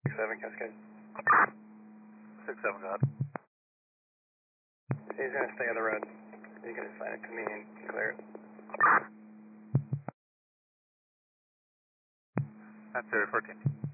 7 Cascade. 6-7, go ahead. He's going to stay on the road. He's going to find it convenient and clear it. That's area 14.